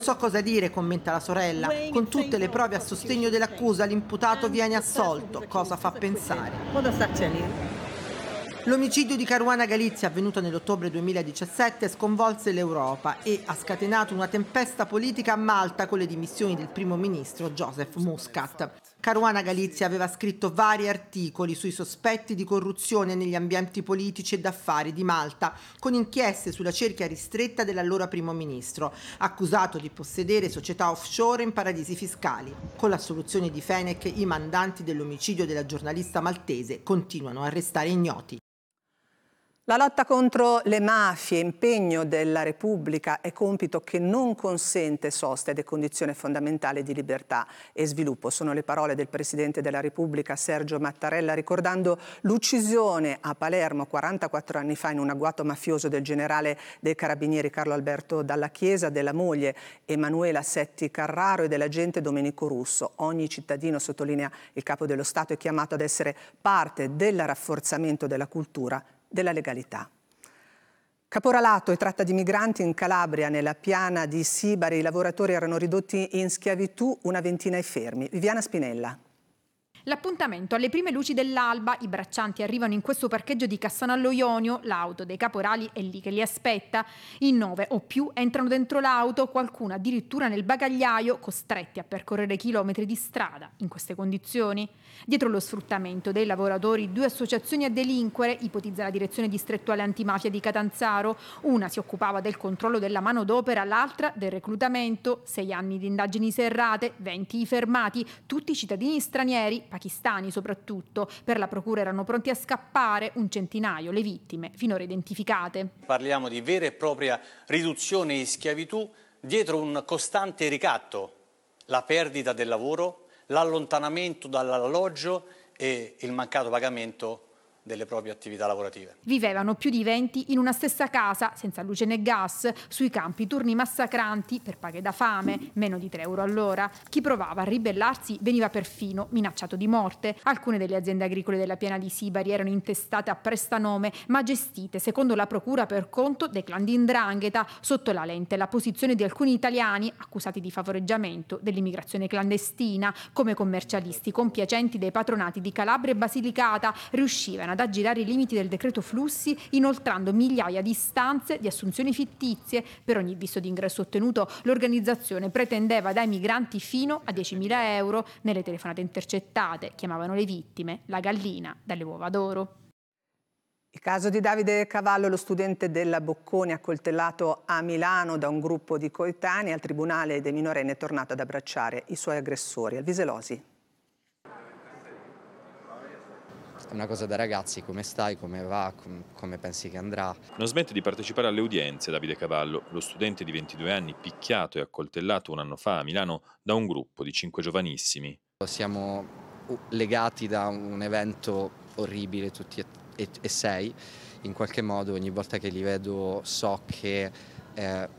So cosa dire, commenta la sorella. Con tutte le prove a sostegno dell'accusa, l'imputato viene assolto. Cosa fa pensare? L'omicidio di Caruana Galizia, avvenuto nell'ottobre 2017, sconvolse l'Europa e ha scatenato una tempesta politica a Malta con le dimissioni del primo ministro Joseph Muscat. Caruana Galizia aveva scritto vari articoli sui sospetti di corruzione negli ambienti politici e d'affari di Malta, con inchieste sulla cerchia ristretta dell'allora primo ministro, accusato di possedere società offshore in paradisi fiscali. Con l'assoluzione di Fenech, i mandanti dell'omicidio della giornalista maltese continuano a restare ignoti. La lotta contro le mafie, impegno della Repubblica, è compito che non consente sosta ed è condizione fondamentale di libertà e sviluppo. Sono le parole del Presidente della Repubblica Sergio Mattarella, ricordando l'uccisione a Palermo 44 anni fa in un agguato mafioso del generale dei Carabinieri Carlo Alberto Dalla Chiesa, della moglie Emanuela Setti Carraro e dell'agente Domenico Russo. Ogni cittadino, sottolinea il Capo dello Stato, è chiamato ad essere parte del rafforzamento della cultura della legalità. Caporalato e tratta di migranti in Calabria, nella piana di Sibari. I lavoratori erano ridotti in schiavitù, una ventina ai fermi. Viviana Spinella. L'appuntamento alle prime luci dell'alba, i braccianti arrivano in questo parcheggio di Cassanallo Ionio, l'auto dei caporali è lì che li aspetta. In 9 o più entrano dentro l'auto, qualcuno addirittura nel bagagliaio, costretti a percorrere chilometri di strada in queste condizioni. Dietro lo sfruttamento dei lavoratori, 2 associazioni a delinquere, ipotizza la direzione distrettuale antimafia di Catanzaro. Una si occupava del controllo della manodopera, l'altra del reclutamento. 6 anni di indagini serrate, 20 i fermati, tutti cittadini stranieri, pakistani soprattutto. Per la procura erano pronti a scappare, un centinaio le vittime finora identificate. Parliamo di vera e propria riduzione in schiavitù dietro un costante ricatto, la perdita del lavoro, l'allontanamento dall'alloggio e il mancato pagamento delle proprie attività lavorative. Vivevano più di 20 in una stessa casa, senza luce né gas, sui campi turni massacranti per paghe da fame, meno di 3 euro all'ora. Chi provava a ribellarsi veniva perfino minacciato di morte. Alcune delle aziende agricole della piana di Sibari erano intestate a prestanome, ma gestite, secondo la procura, per conto dei clan di 'ndrangheta, sotto la lente la posizione di alcuni italiani accusati di favoreggiamento dell'immigrazione clandestina. Come commercialisti compiacenti dei patronati di Calabria e Basilicata, riuscivano ad aggirare i limiti del decreto flussi, inoltrando migliaia di istanze di assunzioni fittizie. Per ogni visto d'ingresso ottenuto, l'organizzazione pretendeva dai migranti fino a 10.000 euro. Nelle telefonate intercettate chiamavano le vittime la gallina dalle uova d'oro. Il caso di Davide Cavallo, lo studente della Bocconi accoltellato a Milano da un gruppo di coetanei. Al tribunale dei minorenni è tornato ad abbracciare i suoi aggressori. Alvise Losi. È una cosa da ragazzi, come stai, come va, come pensi che andrà. Non smette di partecipare alle udienze Davide Cavallo, lo studente di 22 anni picchiato e accoltellato un anno fa a Milano da un gruppo di 5 giovanissimi. Siamo legati da un evento orribile tutti e 6, in qualche modo ogni volta che li vedo so che